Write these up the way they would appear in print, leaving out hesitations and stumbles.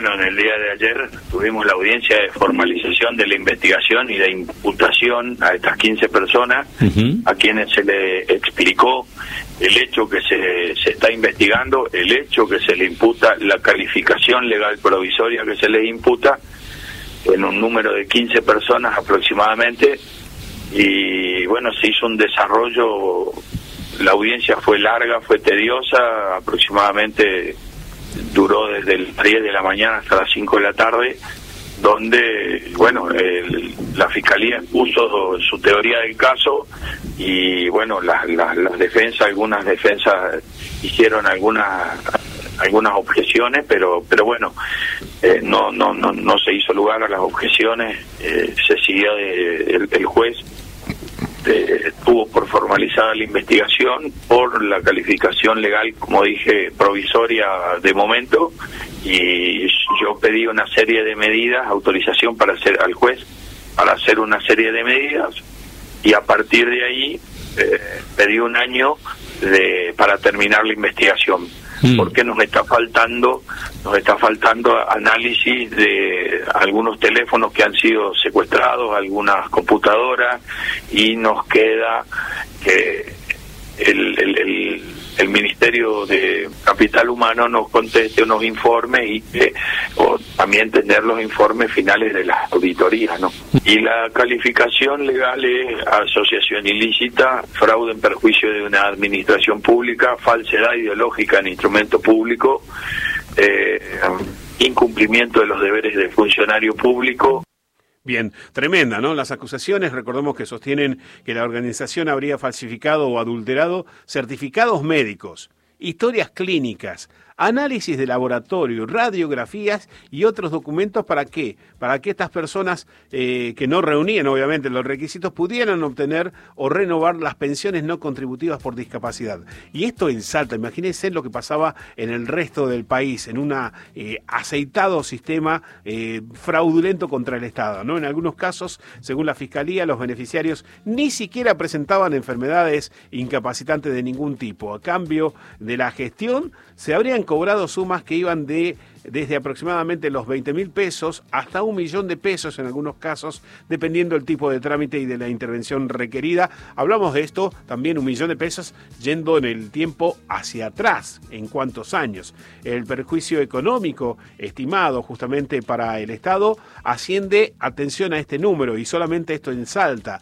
Bueno, en el día de ayer tuvimos la audiencia de formalización de la investigación y de imputación a estas 15 personas, a quienes se le explicó el hecho que se está investigando, el hecho que se le imputa, la calificación legal provisoria que se le imputa, en un número de 15 personas aproximadamente, y bueno, se hizo un desarrollo. La audiencia fue larga, fue tediosa, aproximadamente duró desde el 10 de la mañana hasta las 5 de la tarde, donde, bueno, la Fiscalía expuso su teoría del caso y, bueno, las defensas, algunas defensas hicieron algunas objeciones, pero bueno, no se hizo lugar a las objeciones, se siguió el juez. Tuvo por formalizada la investigación por la calificación legal, como dije, provisoria de momento, y yo pedí una serie de medidas, autorización al juez para hacer una serie de medidas, y a partir de ahí pedí un año para terminar la investigación. Porque nos está faltando análisis de algunos teléfonos que han sido secuestrados, algunas computadoras, y nos queda que el Ministerio de Capital Humano nos conteste unos informes o también tener los informes finales de las auditorías, ¿no? Y la calificación legal es asociación ilícita, fraude en perjuicio de una administración pública, falsedad ideológica en instrumento público, incumplimiento de los deberes de funcionario público. Bien, tremenda, ¿no? Las acusaciones, recordemos que sostienen que la organización habría falsificado o adulterado certificados médicos, historias clínicas, análisis de laboratorio, radiografías y otros documentos. ¿Para qué? Para que estas personas que no reunían obviamente los requisitos pudieran obtener o renovar las pensiones no contributivas por discapacidad. Y esto en Salta, imagínense lo que pasaba en el resto del país, en un aceitado sistema fraudulento contra el Estado, ¿no? En algunos casos, según la Fiscalía, los beneficiarios ni siquiera presentaban enfermedades incapacitantes de ningún tipo. A cambio de la gestión, se habrían cobrado sumas que iban desde aproximadamente los 20.000 pesos hasta 1 millón de pesos en algunos casos, dependiendo del tipo de trámite y de la intervención requerida. Hablamos de esto, también 1 millón de pesos yendo en el tiempo hacia atrás, en cuántos años. El perjuicio económico estimado justamente para el Estado asciende, atención a este número, y solamente esto en Salta,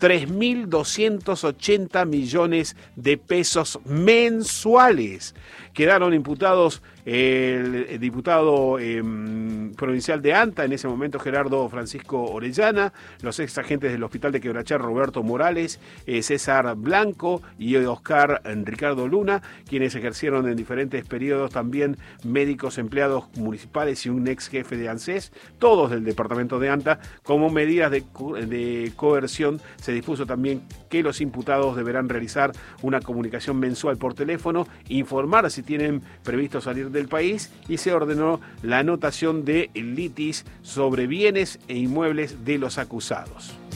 3.280 millones de pesos mensuales. Quedaron imputados el diputado provincial de Anta, en ese momento Gerardo Francisco Orellana, los ex agentes del Hospital de Quebrachar Roberto Morales, César Blanco y Oscar Ricardo Luna, quienes ejercieron en diferentes periodos también médicos, empleados municipales y un ex jefe de ANSES, todos del departamento de Anta. Como medidas de coerción, se dispuso también que los imputados deberán realizar una comunicación mensual por teléfono, informar si tienen previsto salir del país, y se ordenó la anotación de litis sobre bienes e inmuebles de los acusados.